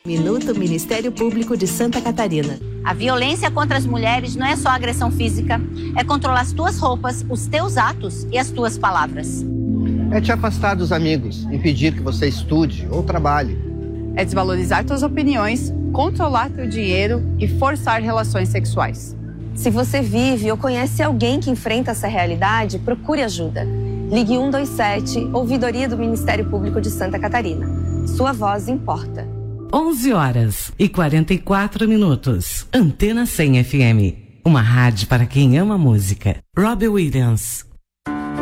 Minuto Ministério Público de Santa Catarina. A violência contra as mulheres não é só agressão física, é controlar as tuas roupas, os teus atos e as tuas palavras. É te afastar dos amigos, impedir que você estude ou trabalhe. É desvalorizar tuas opiniões, controlar teu dinheiro e forçar relações sexuais. Se você vive ou conhece alguém que enfrenta essa realidade, procure ajuda. Ligue 127, Ouvidoria do Ministério Público de Santa Catarina. Sua voz importa. 11h44. Antena 100 FM. Uma rádio para quem ama música. Robbie Williams.